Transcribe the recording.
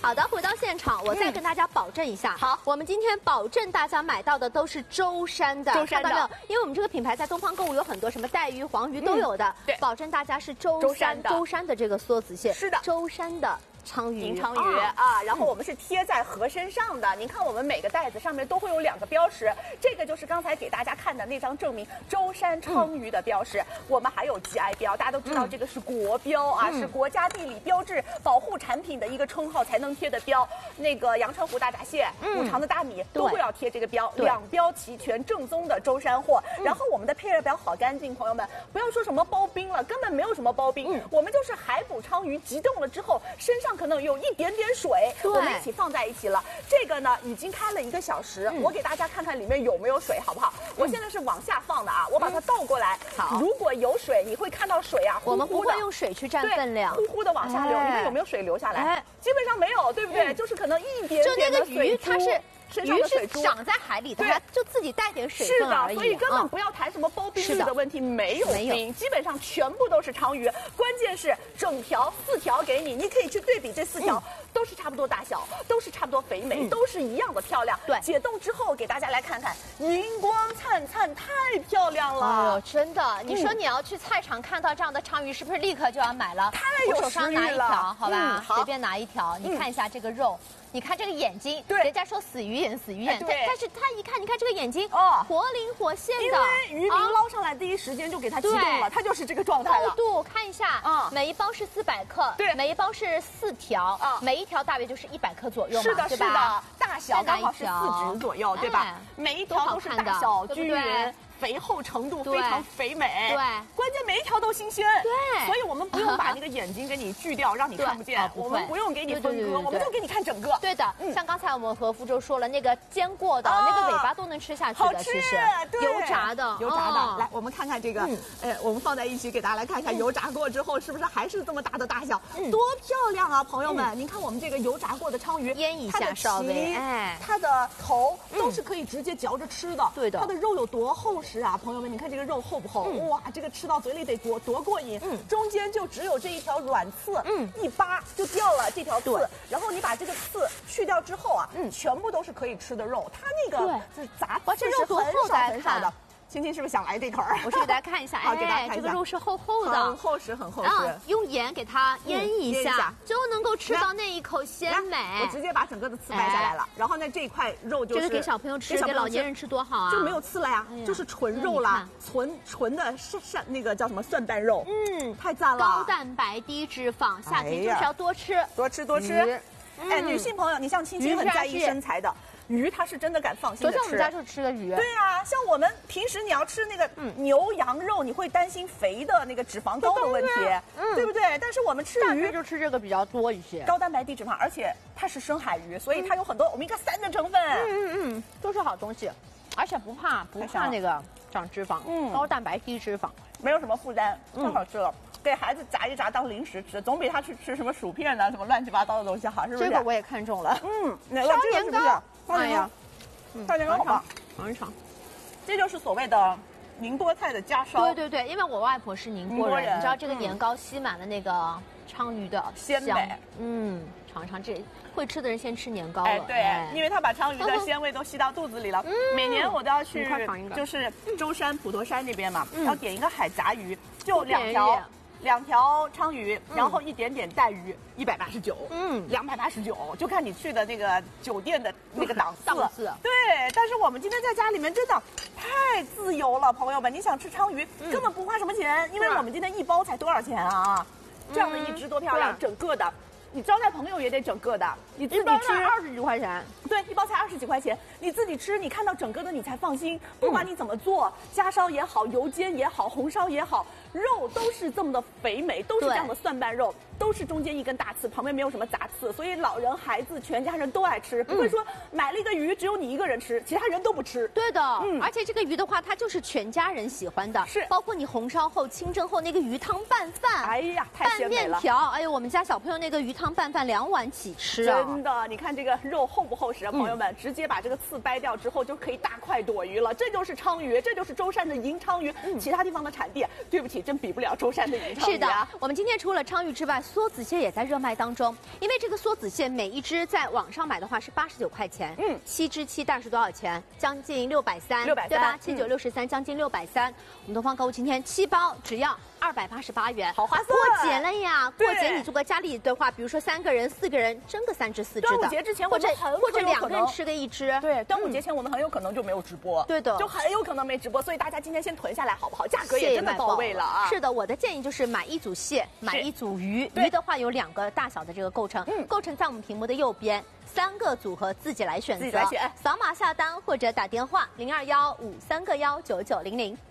好的，回到现场，我再跟大家保证一下。好，我们今天保证大家买到的都是舟山的，看到没有？因为我们这个品牌在东方购物有很多什么带鱼、黄鱼都有的，对，保证大家是舟山的这个梭子蟹，是的，舟山的。鲳鱼， 银鲳鱼啊，然后我们是贴在盒身上的。您看，我们每个袋子上面都会有2个标识，这个就是刚才给大家看的那张证明舟山鲳鱼的标识。我们还有 GI 标，大家都知道这个是国标啊，是国家地理标志保护产品的一个称号才能贴的标。那个阳澄湖大闸蟹、五常的大米都会要贴这个标，2标齐全，正宗的舟山货。然后我们的配料表好干净，朋友们不要说什么包冰了，根本没有什么包冰，我们就是海捕鲳鱼急冻了之后身上可能有一点点水，我们一起放在一起了。这个呢已经开了1个小时，我给大家看看里面有没有水，好不好？我现在是往下放的啊，我把它倒过来。好，如果有水，你会看到水啊， 我们不会用水去占分量， 呼呼的往下流。你看有没有水流下来？基本上没有，对不对？就是可能一点点的水珠。 就那个鱼它是。 鱼是长在海里的，它就自己带点水分而已。 是的，所以根本不要谈什么包冰的问题，没有冰，基本上全部都是鲳鱼。关键是整条4条给你，你可以去对比这4条，都是差不多大小，都是差不多肥美，都是一样的漂亮。对，解冻之后给大家来看看，银光灿灿，太漂亮了。 哎呦，真的，你说你要去菜场看到这样的鲳鱼，是不是立刻就要买了？ 太有食欲了。 我手上拿1条，好吧，随便拿1条，你看一下这个肉。你看这个眼睛，对，人家说死鱼眼，死鱼眼，但是他一看，你看这个眼睛，活灵活现的。 因为鱼鳞捞上来第一时间就给它激动了，它就是这个状态了。 厚度看一下，每一包是400克，对，每一包是4条，每一条大约就是100克左右嘛， 是的，是的，大小刚好是4指左右，对吧？每一条都是大小均匀。肥厚程度非常肥美，对，关键每一条都新鲜，对，所以我们不用把那个眼睛给你锯掉，让你看不见，我们不用给你分割，我们就给你看整个。 对的，像刚才我们和福州说了，那个煎过的那个尾巴都能吃下去的， 好吃， 油炸的， 油炸的。来，我们看看这个，我们放在一起给大家来看一下，油炸过之后是不是还是这么大的大小，多漂亮啊，朋友们！您看我们这个油炸过的鲳鱼， 腌一下稍微， 它的头都是可以直接嚼着吃的， 对的， 它的肉有多厚实啊，朋友们，你看这个肉厚不厚？哇，这个吃到嘴里得多过瘾。中间就只有这一条软刺，一扒就掉了这条刺。然后你把这个刺去掉之后啊，全部都是可以吃的肉。它那个就是杂刺是很少的。青青是不是想来这口儿？ 我是给大家看一下， 好，给大家看一下， 这个肉是厚厚的， 很厚实，很厚实。 用盐给它腌一下，就能够吃到那一口鲜美。 我直接把整个的刺掰下来了，然后呢这一块肉就是这个给小朋友吃，给老年人吃多好啊！ 就没有刺了呀，就是纯肉啦，纯的那个叫什么蒜瓣肉，太赞了。 高蛋白低脂肪，夏天就是要多吃， 多吃。哎，女性朋友，你像青青很在意身材的。鱼它是真的敢放心的吃， 昨天我们家就吃的鱼。 对啊，像我们平时你要吃那个牛羊肉，你会担心肥的那个脂肪高的问题，对不对？但是我们吃鱼就吃这个比较多一些， 高蛋白低脂肪，而且它是深海鱼，所以它有很多欧米伽3的成分， 都是好东西，而且不怕那个长脂肪，高蛋白低脂肪， 没有什么负担，太好吃了。给孩子炸一炸当零食吃，总比他去吃什么薯片呢、什么乱七八糟的东西好，是不是？ 这个我也看中了。 哪个？这个是不是？ 哎呀， 大年糕好吧？ 尝一尝， 这就是所谓的宁波菜的家烧。 对，因为我外婆是宁波人，你知道这个年糕吸满了那个鲳鱼的鲜美。 尝尝这会吃的人先吃年糕了。对，因为他把鲳鱼的鲜味都吸到肚子里了。每年我都要去，就是舟山普陀山那边嘛，要点一个海杂鱼，就2条鲳鱼，然后一点点带鱼，189，289，就看你去的那个酒店的那个档次。对，但是我们今天在家里面真的太自由了，朋友们，你想吃鲳鱼根本不花什么钱，因为我们今天一包才多少钱啊？这样的一只多漂亮，整个的。你招待朋友也得整个的，你自己吃 20几块钱， 对，一包才20几块钱，你自己吃，你看到整个的你才放心。不管你怎么做，家烧也好，油煎也好，红烧也好，肉都是这么的肥美，都是这样的蒜瓣肉，都是中间一根大刺，旁边没有什么杂刺，所以老人、孩子、全家人都爱吃，不会说买了一个鱼只有你一个人吃，其他人都不吃。 对的，而且这个鱼的话，它就是全家人喜欢的，是包括你红烧后、清蒸后那个鱼汤拌饭， 哎呀，太鲜美了。 拌面条，哎呦，我们家小朋友那个鱼汤拌饭2碗起吃啊！ 真的，你看这个肉厚不厚实啊，朋友们，直接把这个刺掰掉之后就可以大快朵颐了。这就是鲳鱼，这就是舟山的银鲳鱼，其他地方的产地，对不起。 体真比不了舟山的银鲳鱼啊。 是的，我们今天除了鲳鱼之外，梭子蟹也在热卖当中。因为这个梭子蟹每一只在网上买的话是89块钱，7只7袋是多少钱？将近630，对吧？7、9、63，将近630。我们东方购物今天7包只要288元， 好划算！ 过节了呀，过节你如果家里的话，比如说3个人、4个人，蒸个3只4只的。 端午节之前或者 2个人吃个1只。 对，端午节前我们很有可能就没有直播。 对的， 就很有可能没直播，所以大家今天先囤下来好不好？价格也真的到位了啊！ 是的，我的建议就是买1组蟹，买1组鱼。鱼的话有2个大小的这个构成，构成在我们屏幕的右边，3个组合自己来选择，扫码下单或者打电话0215319900。